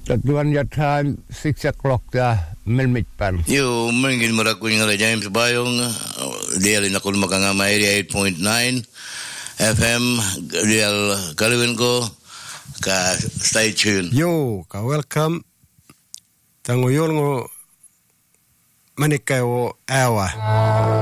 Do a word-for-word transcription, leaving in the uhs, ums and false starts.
Tatuan ya time six o'clock ta melmitpan. Yo mungkin meraku yang ada James Bayong dia lina kun makangama area eight point nine F M dia kalawin ko ka stay tuned. Yo ka welcome tangoyon ngo manikay o awa.